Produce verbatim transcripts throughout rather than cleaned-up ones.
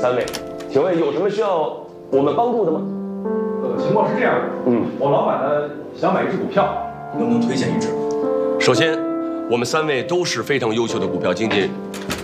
三位，请问有什么需要我们帮助的吗？ 呃，情况是这样的，嗯，我老板呢想买一只股票，能不能推荐一只？ 首先，我们三位都是非常优秀的股票经纪人。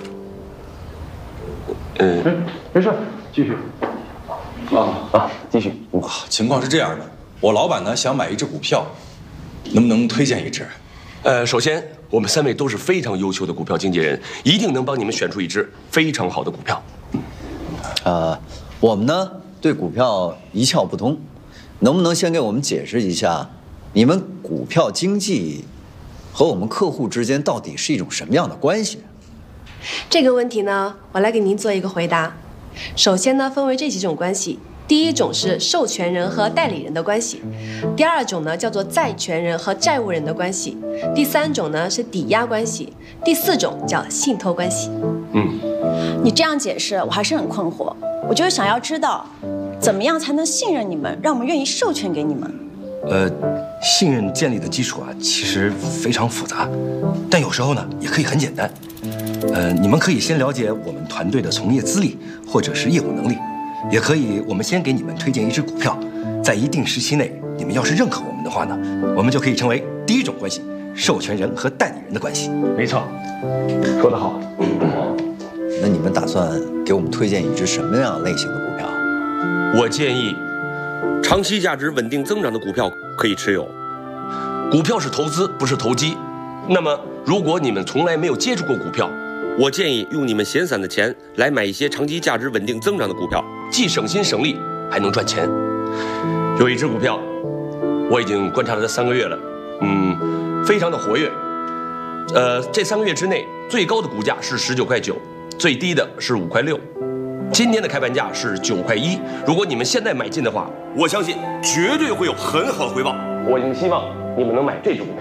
嗯， 嗯，没事，继续。 啊啊，继续。 啊，情况是这样的，我老板呢想买一只股票，能不能推荐一只？ 呃，首先，我们三位都是非常优秀的股票经纪人，一定能帮你们选出一只非常好的股票。 呃，我们呢对股票一窍不通，能不能先给我们解释一下，你们股票经纪和我们客户之间到底是一种什么样的关系？ 这个问题呢，我来给您做一个回答。首先呢，分为这几种关系。第一种是授权人和代理人的关系，第二种呢叫做债权人和债务人的关系，第三种呢是抵押关系，第四种叫信托关系。 嗯，你这样解释我还是很困惑，我就是想要知道，怎么样才能信任你们，让我们愿意授权给你们？ 呃，信任建立的基础啊，其实非常复杂，但有时候呢也可以很简单。呃，你们可以先了解我们团队的从业资历或者是业务能力。也可以，我们先给你们推荐一只股票，在一定时期内，你们要是认可我们的话呢，我们就可以成为第一种关系，授权人和代理人的关系。 没错，说得好。 那你们打算给我们推荐一只什么样类型的股票？ 我建议，长期价值稳定增长的股票可以持有。股票是投资，不是投机。那么，如果你们从来没有接触过股票，我建议用你们闲散的钱来买一些长期价值稳定增长的股票，既省心省力，还能赚钱。有一只股票，我已经观察了它三个月了，嗯，非常的活跃。呃，这三个月之内，最高的股价是十九块九，最低的是五块六。今天的开盘价是九块一。如果你们现在买进的话，我相信绝对会有很好的回报。我已经希望你们能买这只股票。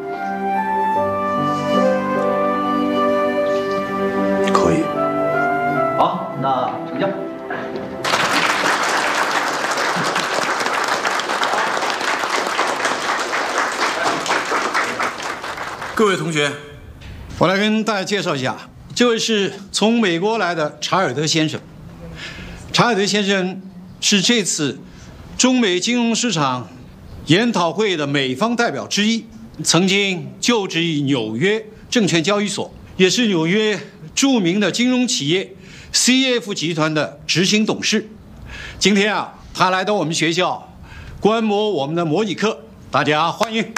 可以。 好，那成交。 各位同学，我来跟大家介绍一下，这位是从美国来的查尔德先生。查尔德先生是这次中美金融市场研讨会的美方代表之一，曾经就职于纽约证券交易所，也是纽约著名的金融企业 C F 集团的执行董事。今天啊，他来到我们学校观摩我们的模拟课，大家欢迎。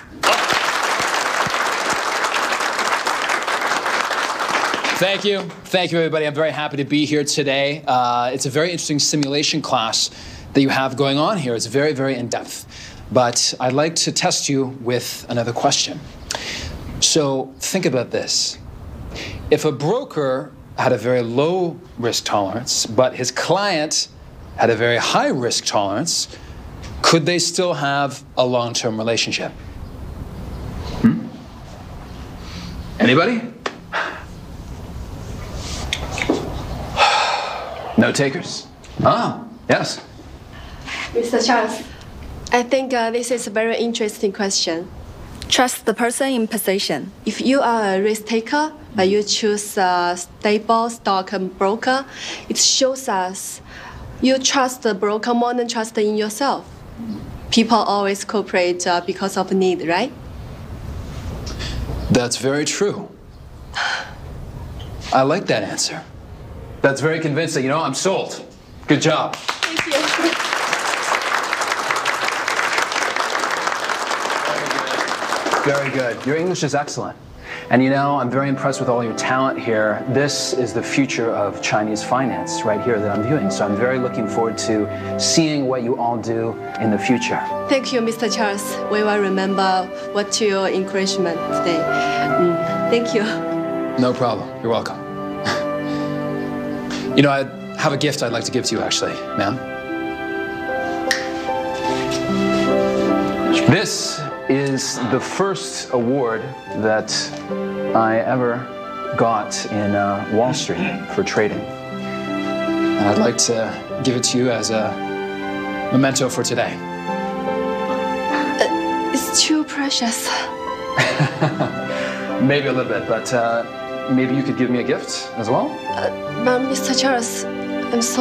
Thank you. Thank you, everybody. I'm very happy to be here today. Uh, it's a very interesting simulation class that you have going on here. It's very, very in-depth. But I'd like to test you with another question. So think about this. If a broker had a very low risk tolerance, but his client had a very high risk tolerance, could they still have a long-term relationship? Hmm? Anybody? No takers? Ah, yes. Mister Charles, I think uh, this is a very interesting question. Trust the person in position. If you are a risk taker, but you choose a stable stock broker, it shows us you trust the broker more than trust in yourself. People always cooperate uh, because of need, right? That's very true. I like that answer. That's very convincing. You know, I'm sold. Good job. Thank you. Very good. Your English is excellent. And you know, I'm very impressed with all your talent here. This is the future of Chinese finance right here that I'm viewing. So I'm very looking forward to seeing what you all do in the future. Thank you, Mister Charles. We will remember what your encouragement today. Mm, thank you. No problem. You're welcome. You know, I have a gift I'd like to give to you, actually, ma'am. This is the first award that I ever got in uh, Wall Street for trading. And I'd like to give it to you as a memento for today. Uh, it's too precious. Maybe a little bit, but uh, maybe you could give me a gift as well? Uh, but Mister Charles, I'm so